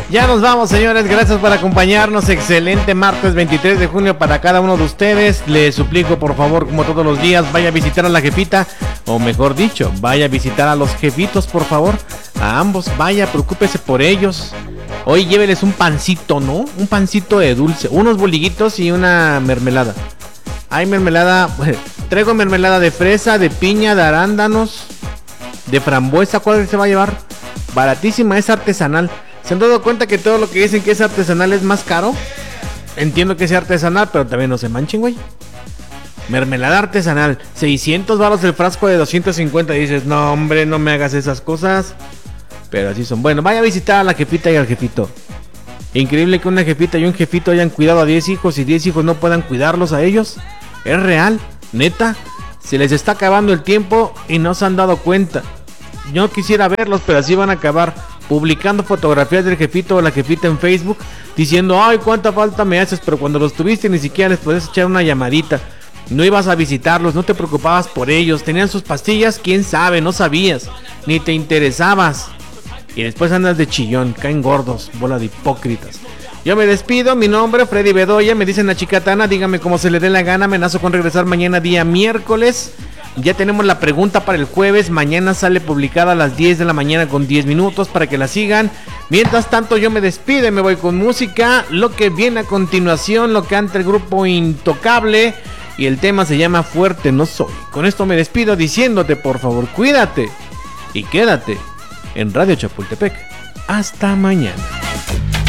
Ya nos vamos, señores, gracias por acompañarnos. Excelente martes 23 de junio para cada uno de ustedes. Les suplico, por favor, como todos los días, vaya a visitar a la jefita, o mejor dicho, vaya a visitar a los jefitos, por favor. A ambos, vaya, preocúpese por ellos. Hoy lléveles un pancito, ¿no? Un pancito de dulce, unos bolillitos y una mermelada. Hay mermelada, traigo mermelada de fresa, de piña, de arándanos, de frambuesa. ¿Cuál se va a llevar? Baratísima, es artesanal. ¿Se han dado cuenta que todo lo que dicen que es artesanal es más caro? Entiendo que sea artesanal, pero también no se manchen, güey. Mermelada artesanal, 600 varos el frasco de 250. Y dices, no, hombre, no me hagas esas cosas. Pero así son. Bueno, vaya a visitar a la jefita y al jefito. Increíble que una jefita y un jefito hayan cuidado a 10 hijos y 10 hijos no puedan cuidarlos a ellos. Es real, neta. Se les está acabando el tiempo y no se han dado cuenta. Yo quisiera verlos, pero así van a acabar. Publicando fotografías del jefito o la jefita en Facebook, diciendo, ay, cuánta falta me haces, pero cuando los tuviste ni siquiera les podías echar una llamadita. No ibas a visitarlos, no te preocupabas por ellos, tenían sus pastillas, quién sabe, no sabías, ni te interesabas. Y después andas de chillón, caen gordos, bola de hipócritas. Yo me despido, mi nombre Freddy Bedoya, me dicen la chicatana, dígame cómo se le dé la gana, amenazo con regresar mañana día miércoles. Ya tenemos la pregunta para el jueves. Mañana sale publicada a las 10 de la mañana con 10 minutos para que la sigan. Mientras tanto yo me despido y me voy con música. Lo que viene a continuación lo canta el grupo Intocable y el tema se llama Fuerte No Soy. Con esto me despido diciéndote, por favor, cuídate y quédate en Radio Chapultepec. Hasta mañana.